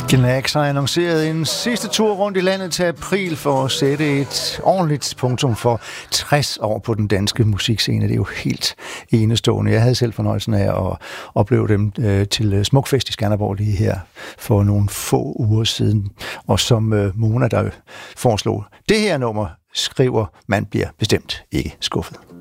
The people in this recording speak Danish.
Gnags har annonceret en sidste tur rundt i landet til april for at sætte et ordentligt punktum for 60 år på den danske musikscene. Det er jo helt enestående. Jeg havde selv fornøjelsen af at opleve dem til Smukfest i Skanderborg lige her for nogle få uger siden. Og som Mona, der foreslog det her nummer, skriver, man bliver bestemt ikke skuffet.